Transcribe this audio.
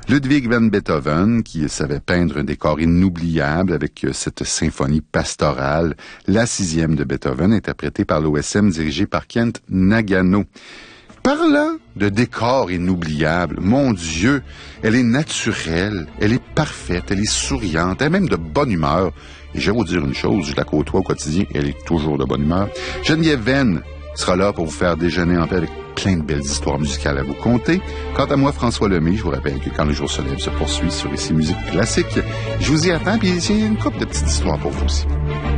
Ludwig van Beethoven, qui savait peindre un décor inoubliable avec cette symphonie pastorale, la 6e de Beethoven, interprétée par l'OSM dirigée par Kent Nagano. Parlant de décor inoubliable, mon Dieu, elle est naturelle, elle est parfaite, elle est souriante, elle est même de bonne humeur. Et je vais vous dire une chose, je la côtoie au quotidien, elle est toujours de bonne humeur. Geneviève Venn sera là pour vous faire déjeuner en paix avec plein de belles histoires musicales à vous conter. Quant à moi, François Lemay, je vous rappelle que quand le jour se lève se poursuit sur Ici Musique Classique, je vous y attends, puis il y a une couple de petites histoires pour vous aussi.